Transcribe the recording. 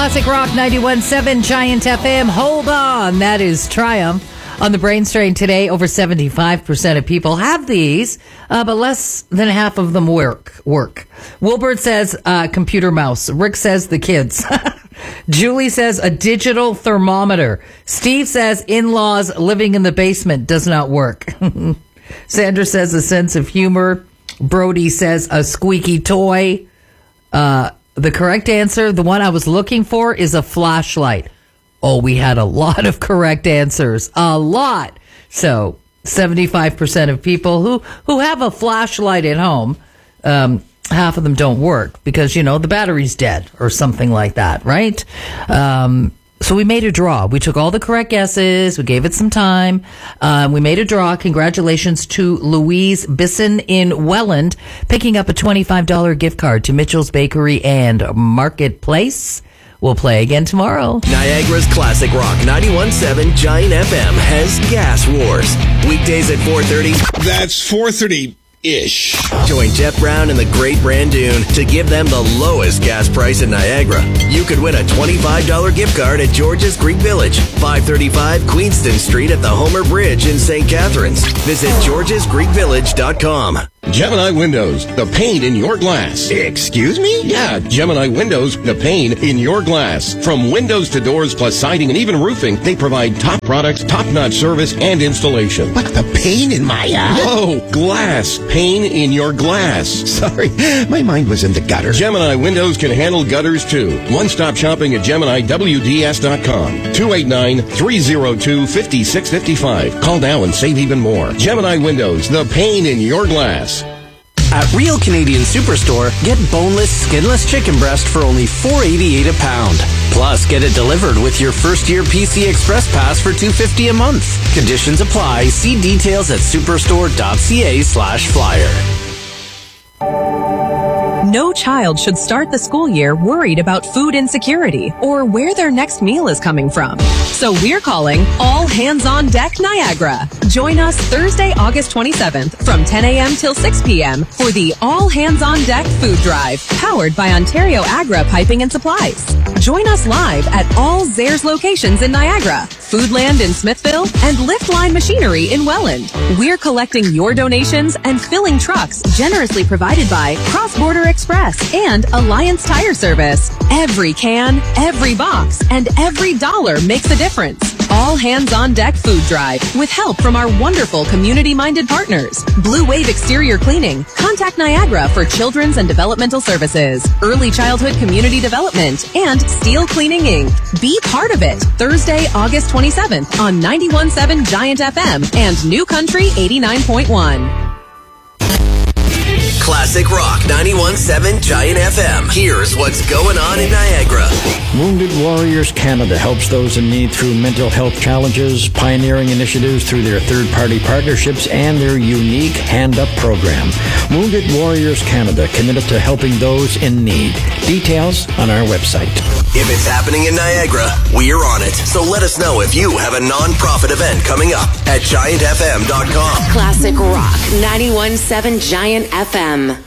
Classic Rock 91.7 Giant FM. Hold on. That is Triumph. On the brain strain today, over 75% of people have these, but less than half of them work. Wilbert says computer mouse. Rick says the kids. Julie says a digital thermometer. Steve says in-laws living in the basement does not work. Sandra says a sense of humor. Brody says a squeaky toy. The correct answer, the one I was looking for, is a flashlight. Oh, we had a lot of correct answers. A lot. So 75% of people who have a flashlight at home, half of them don't work because, the battery's dead or something like that, right? So we made a draw. We took all the correct guesses. We gave it some time. We made a draw. Congratulations to Louise Bisson in Welland, picking up a $25 gift card to Mitchell's Bakery and Marketplace. We'll play again tomorrow. Niagara's Classic Rock 91.7 Giant FM has Gas Wars. Weekdays at 4:30. That's 4:30-ish. Join Jeff Brown and the Great Brandoon to give them the lowest gas price in Niagara. You could win a $25 gift card at George's Greek Village, 535 Queenston Street at the Homer Bridge in St. Catharines. Visit georgesgreekvillage.com. Gemini Windows, the pain in your glass. Excuse me? Yeah, Gemini Windows, the pain in your glass. From windows to doors plus siding and even roofing, they provide top products, top-notch service, and installation. But the pain in my eye? Oh, glass. Pain in your glass. Sorry, my mind was in the gutter. Gemini Windows can handle gutters too. One-stop shopping at GeminiWDS.com. 289-302-5655. Call now and save even more. Gemini Windows, the pain in your glass. At Real Canadian Superstore, get boneless, skinless chicken breast for only $4.88 a pound. Plus, get it delivered with your first-year PC Express Pass for $2.50 a month. Conditions apply. See details at superstore.ca/flyer. No child should start the school year worried about food insecurity or where their next meal is coming from. So we're calling All Hands on Deck Niagara. Join us Thursday, August 27th from 10 a.m. till 6 p.m. for the All Hands on Deck Food Drive, powered by Ontario Agra Piping and Supplies. Join us live at all Zehrs locations in Niagara, Foodland in Smithville, and Liftline Machinery in Welland. We're collecting your donations and filling trucks generously provided by Cross Border Express and Alliance Tire Service. Every can, every box, and every dollar makes a difference. All Hands on Deck Food Drive with help from our wonderful community-minded partners. Blue Wave Exterior Cleaning. Contact Niagara for Children's and Developmental Services, Early Childhood Community Development, and Steel Cleaning Inc. Be part of it. Thursday, August 27th on 91.7 Giant FM and New Country 89.1. Classic Rock 91.7 Giant FM. Here's what's going on in Niagara. Wounded Warriors Canada helps those in need through mental health challenges, pioneering initiatives through their third-party partnerships, and their unique Hand Up program. Wounded Warriors Canada, committed to helping those in need. Details on our website. If it's happening in Niagara, we're on it. So let us know if you have a non-profit event coming up at GiantFM.com. Classic Rock 91.7 Giant FM.